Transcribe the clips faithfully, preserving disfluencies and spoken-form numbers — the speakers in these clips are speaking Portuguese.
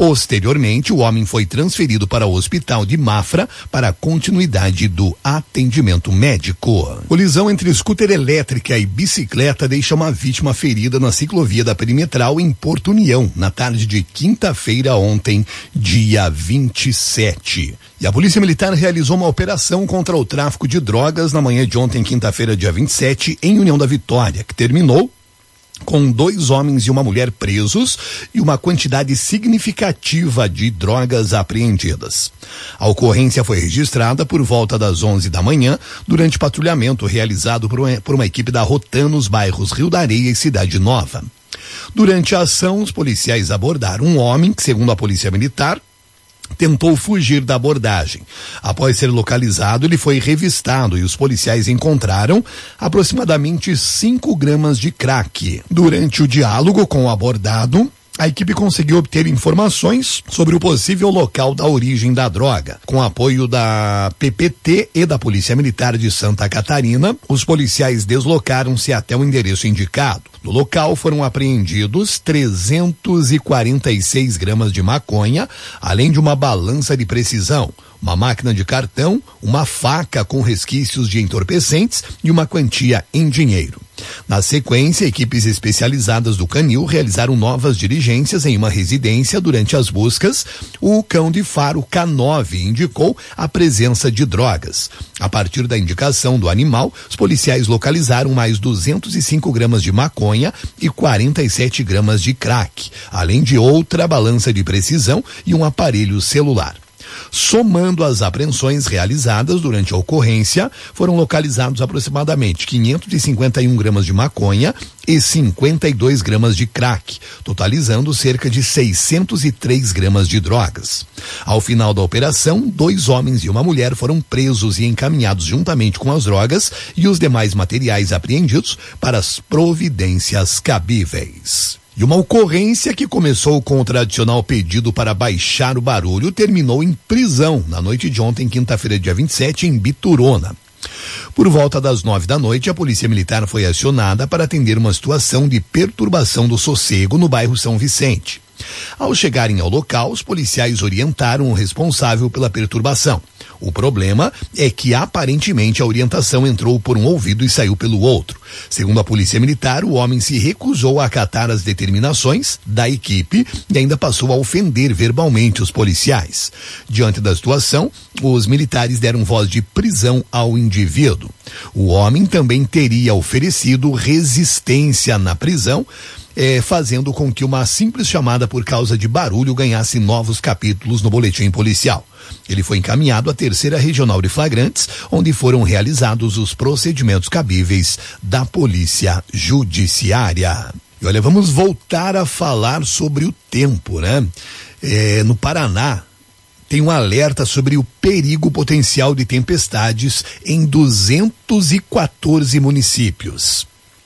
Posteriormente, o homem foi transferido para o hospital de Mafra para a continuidade do atendimento médico. Colisão entre scooter elétrica e bicicleta deixa uma vítima ferida na ciclovia da Perimetral em Porto União, na tarde de quinta-feira ontem, dia vinte e sete. E a Polícia Militar realizou uma operação contra o tráfico de drogas na manhã de ontem, quinta-feira, dia vinte e sete, em União da Vitória, que terminou com dois homens e uma mulher presos e uma quantidade significativa de drogas apreendidas. A ocorrência foi registrada por volta das onze da manhã, durante patrulhamento realizado por uma, por uma equipe da Rotan nos bairros Rio da Areia e Cidade Nova. Durante a ação, os policiais abordaram um homem que, segundo a Polícia Militar, tentou fugir da abordagem. Após ser localizado, ele foi revistado e os policiais encontraram aproximadamente cinco gramas de crack. Durante o diálogo com o abordado, a equipe conseguiu obter informações sobre o possível local da origem da droga. Com apoio da P P T e da Polícia Militar de Santa Catarina, os policiais deslocaram-se até o endereço indicado. No local foram apreendidos trezentos e quarenta e seis gramas de maconha, além de uma balança de precisão, uma máquina de cartão, uma faca com resquícios de entorpecentes e uma quantia em dinheiro. Na sequência, equipes especializadas do Canil realizaram novas diligências em uma residência durante as buscas. O cão de faro K nove indicou a presença de drogas. A partir da indicação do animal, os policiais localizaram mais duzentos e cinco gramas de maconha e quarenta e sete gramas de crack, além de outra balança de precisão e um aparelho celular. Somando as apreensões realizadas durante a ocorrência, foram localizados aproximadamente quinhentos e cinquenta e um gramas de maconha e cinquenta e dois gramas de crack, totalizando cerca de seiscentos e três gramas de drogas. Ao final da operação, dois homens e uma mulher foram presos e encaminhados juntamente com as drogas e os demais materiais apreendidos para as providências cabíveis. E uma ocorrência que começou com o tradicional pedido para baixar o barulho terminou em prisão na noite de ontem, quinta-feira, dia vinte e sete, em Biturona. Por volta das nove da noite, a Polícia Militar foi acionada para atender uma situação de perturbação do sossego no bairro São Vicente. Ao chegarem ao local, os policiais orientaram o responsável pela perturbação. O problema é que aparentemente a orientação entrou por um ouvido e saiu pelo outro. Segundo a Polícia Militar, o homem se recusou a acatar as determinações da equipe e ainda passou a ofender verbalmente os policiais. Diante da situação, os militares deram voz de prisão ao indivíduo. O homem também teria oferecido resistência na prisão, É, fazendo com que uma simples chamada por causa de barulho ganhasse novos capítulos no boletim policial. Ele foi encaminhado à terceira regional de flagrantes, onde foram realizados os procedimentos cabíveis da Polícia Judiciária. E olha, vamos voltar a falar sobre o tempo, né? É, no Paraná, tem um alerta sobre o perigo potencial de tempestades em duzentos e quatorze municípios.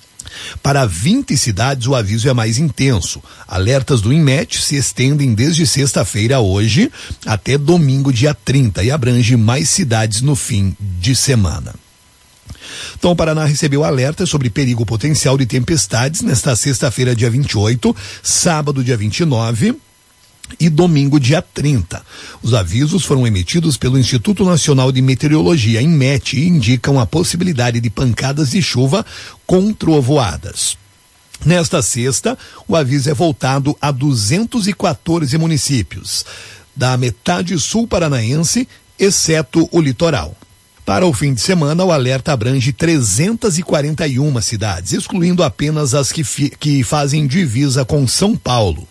Para vinte cidades, o aviso é mais intenso. Alertas do INMET se estendem desde sexta-feira, hoje, até domingo, dia trinta, e abrange mais cidades no fim de semana. Então, o Paraná recebeu alerta sobre perigo potencial de tempestades nesta sexta-feira, dia vinte e oito, sábado, dia vinte e nove, e domingo, dia trinta. Os avisos foram emitidos pelo Instituto Nacional de Meteorologia, INMET, e indicam a possibilidade de pancadas de chuva com trovoadas. Nesta sexta, o aviso é voltado a duzentos e quatorze municípios, da metade sul paranaense, exceto o litoral. Para o fim de semana, o alerta abrange trezentas e quarenta e uma cidades, excluindo apenas as que, fi- que fazem divisa com São Paulo.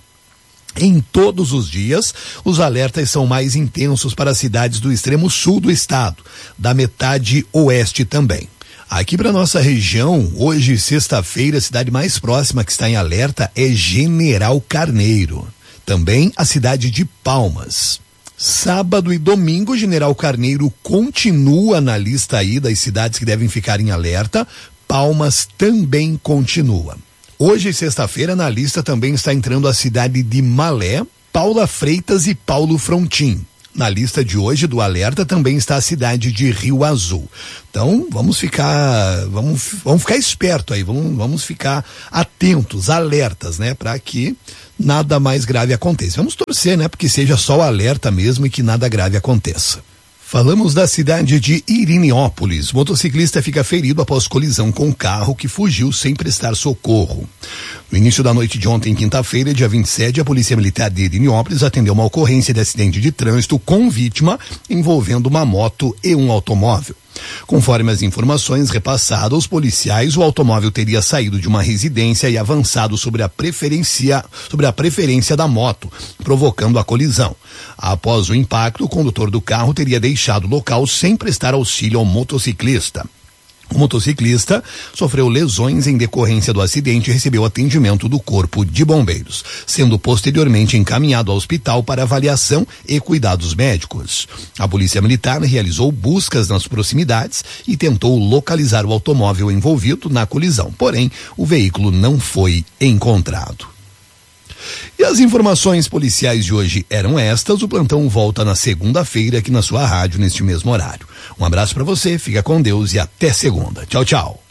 Em todos os dias, os alertas são mais intensos para as cidades do extremo sul do estado, da metade oeste também. Aqui para nossa região, hoje, sexta-feira, a cidade mais próxima que está em alerta é General Carneiro. Também a cidade de Palmas. Sábado e domingo, General Carneiro continua na lista aí das cidades que devem ficar em alerta. Palmas também continua. Hoje, sexta-feira, na lista também está entrando a cidade de Malé, Paula Freitas e Paulo Frontin. na lista de hoje do alerta também está a cidade de Rio Azul. Então, vamos ficar, vamos, vamos ficar esperto aí, vamos, vamos ficar atentos, alertas, né? Para que nada mais grave aconteça. Vamos torcer, né? Porque seja só o alerta mesmo e que nada grave aconteça. Falamos da cidade de Irineópolis. Motociclista fica ferido após colisão com carro que fugiu sem prestar socorro. No início da noite de ontem, quinta-feira, dia vinte e sete, a Polícia Militar de Irineópolis atendeu uma ocorrência de acidente de trânsito com vítima envolvendo uma moto e um automóvel. Conforme as informações repassadas aos policiais, o automóvel teria saído de uma residência e avançado sobre a preferência, sobre a preferência da moto, provocando a colisão. Após o impacto, o condutor do carro teria deixado o local sem prestar auxílio ao motociclista. O motociclista sofreu lesões em decorrência do acidente e recebeu atendimento do Corpo de Bombeiros, sendo posteriormente encaminhado ao hospital para avaliação e cuidados médicos. A Polícia Militar realizou buscas nas proximidades e tentou localizar o automóvel envolvido na colisão, porém, o veículo não foi encontrado. E as informações policiais de hoje eram estas. O plantão volta na segunda-feira aqui na sua rádio, neste mesmo horário. Um abraço para você, fica com Deus e até segunda. Tchau, tchau.